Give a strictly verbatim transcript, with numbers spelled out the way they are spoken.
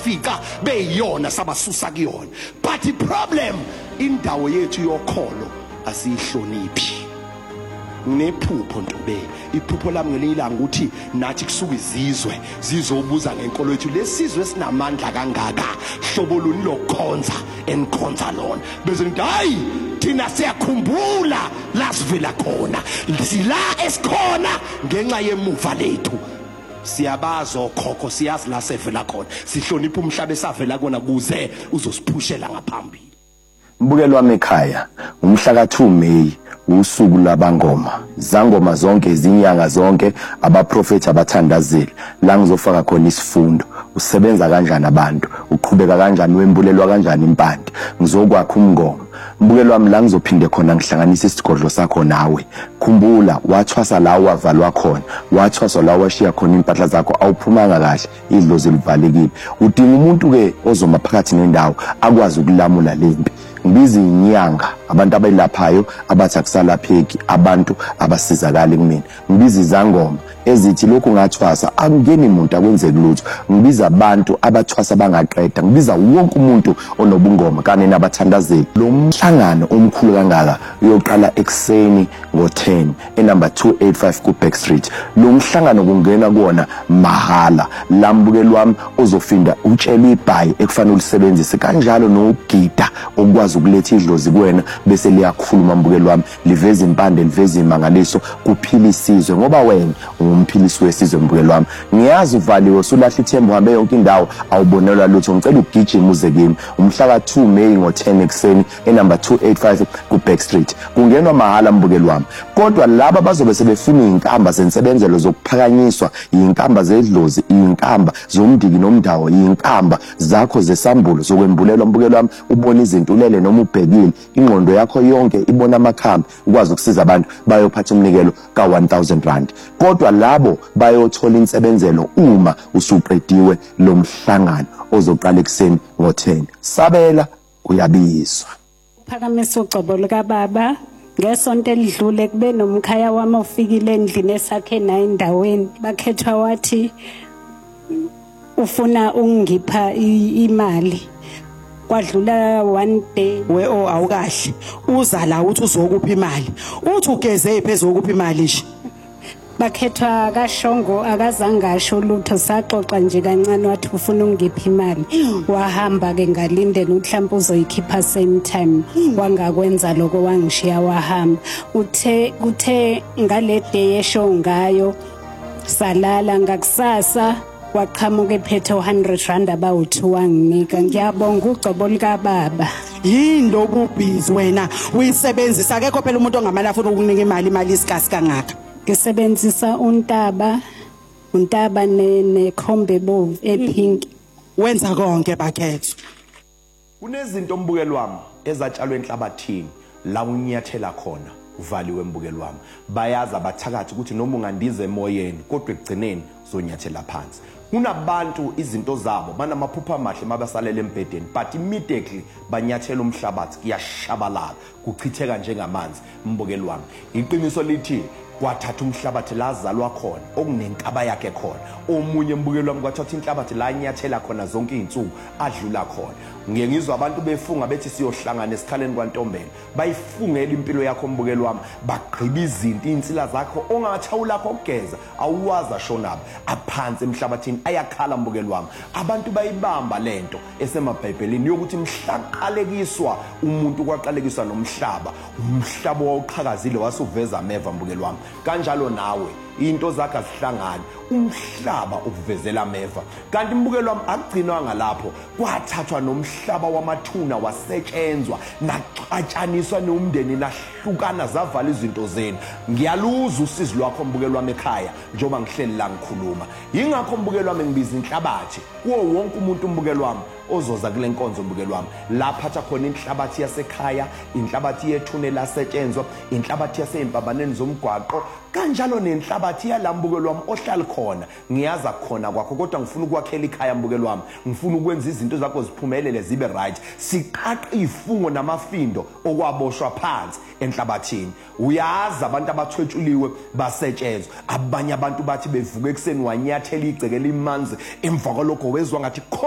bafika beyiyona sabasusa kuyona. But the problem indawo yethu yokholo asiyihloniphi. Nephupho Ntobela, iphupho lami ngelilanga ukuthi nathi kusuka izizwe zizobuza ngenkolo yethu lesizwe sinamandla kangaka hlobo luni lokhonza enkhonza lona bese ngithi hayi thina siyakhumbula la sivela khona sila esikhona ngenxa yemuva lethu siyabaza okhokho siyazi la sevela khona sihlonipha umhlaba esavela kona kuze uzosiphushela ngaphambili. Mbukelo wami ekhaya umhla ka two May usuku labangoma zangoma zonke izinyanga zonke abaprofeti abathandazeli la ngizofaka khona isifundo usebenza kanjani abantu uqhubeka kanjani wembulelwa kanjani impande ngizokwakha umngoma. Mbukelo wami la ngizophinde khona ngihlanganisa isigodlo sakho nawe khumbula wathwasa la wavalwa khona wathwasa la washiya khona impahla zakho awuphumanga kahle idlozi livalekile udinga umuntu ke ozoma phakathi nendawo akwazi ukulamula lempi. Ngibiza inyanga abantu abayilaphayo abathi akusalapheki abantu abasizakala kumina. Ngibiza izangoma ezithi lokhu ngathwasa akungeni umuntu akwenzeki lutho. Ngibiza abantu abathwasa bangaqeda. Ngibiza wonke umuntu onobungoma kanye nabathandazeli. Lo mhlangano omkhulu kangaka uyoqala ekseni ngo ten enumber two eighty-five ku Back Street. Lo mhlangano kungena kuona mahala. Lambukelo wami ozofinda utshela ibhayi ekufanele ulisebenzise kanjalo nokugida okwazi ukuletha idlozi kuwena bese liyakhuluma mbukelo wami liveza impande liveza imangaliso kuphila isizwe ngoba wena umphilisi wesizwe mbukelo wami. Ngiyazi uvaliwe usulahla ithemba uhambe yonke indawo awubonelwa lutho ngicela ugijima uze kimi umhla ka two May ngo ten ekseni enumber two eighty-five ku Back Street. Kungenwa mahala mbukelo wami kodwa laba bazobe sebefuna inkamba zensebenzelo zokuphakanyiswa inkamba zedlozi inkamba zomndiki nomndawo inkamba zakho zesambulo zokwembulelwa mbukelo wami ubona izinto ulele noma ubhekile ingqondo yakho yonke ibona amakhambi ukwazi ukusiza abantu bayophatha umnikelo ka one thousand rand kodwa labo bayothola insebenzelo uma usuqediwe lo mhlangano ozoqala ekseni ngo ten. Sabela uyabizwa. Phakamise uGcobo lika baba ngesonto elidlule kube nomkhaya wami ofikile endlini esakhe na endaweni bakhethwa wathi ufuna ungipha imali. Kwadlula one day we o awukahle uza la uthi uzokupha imali uthi ugeze phezulu ukupha imali nje bakhethwa kaShongo akazangasho lutho saxoxa nje kancane wathi ufuna ungipha imali wahamba ke ngalindela mhlawumbe uzoyikhipha same time wangakwenza lokho wangishiya wahamba uthe kuthe ngale day esho ngayo salala ngakusasa waqhamuka ephethe one hundred rand abawu-two wanginika. Ngiyabonga uGcobo lika baba. Yindo kubhizi wena uyisebenzisa akekho phela umuntu ongamali afuna ukunika imali imali isikasi kangaka. Ngisebenzisa untaba untaba ne khombe bovu epink. Wenza konke bakhetho. Kunezinto mbukelo wami ezatshalwe enhlabathini la unyathela khona uvaliwe mbukelo wami bayazi abathakathi ukuthi noma ungandize emoyeni kodwa ekugcineni zonyathela phansi. Kunabantu izinto zabo banamaphupho amahle mabasalele embedeni but immediately banyathela umhlabathi kuyashabalala kuchitheka njengamanzi mbukelo wami. Iqiniso lithi kwathatha umhlabathi la azalwa khona okunenkaba yakhe khona omunye mbukelo wami kwathatha inhlabathi la anyathela khona zonke izinsuku adlula khona. Ngiye ngizwa abantu befunga bethi siyohlangana esikhaleni kwaNtombela bayifungela impilo yakho mbukelo wami bagqiba izinto insila zakho ongathawula lakho ukugeza awuwazi ashonaba aphansi emhlabathini ayakhala mbukelo wami. Abantu bayibamba lento esemabhayibhelini yokuthi mhlaqalekiswa umuntu kwaqalekiswa nomhlaba umhlaba wawuqhakazile wasuveza ameva mbukelo wami. Kanjalo nawe into zakhe azihlangane umhlaba ukuvezela ameva kanti mbukelo wami akugcinwa ngalapho kwathathwa nomhlaba wamathuna wasetshenzwa naqatshaniswa nomndeni lahlukana zavala izinto zenu. Ngiyaluza usizi lwakho mbukelo wami ekhaya njoba ngihleli la ngikhuluma yingakho mbukelo wami ngibiza inhlabathi kuwo wonke umuntu mbukelo wami ozoza kule nkonzo mbukelo wami laphatha khona inhlabathi yasekhaya inhlabathi yethune lasetshenzwa inhlabathi yasempambaneni zomgwaqo kanjalo nenhlabathi yalambukelo wami ohlala khona ngiyaza khona kwakho kodwa ngifuna ukwakhela ikhaya mbukelo wami ngifuna ukwenza izinto zakho ziphumelele zibe right siqaqa ifungo namafindo okwaboshwa phansi enhlabathini. Uyazi abantu abathwetshuliwe basetshenzwa abanye abantu bathi bevuka ekseni wanyathela igceke limanzi emva kwalokho wezwa ngathi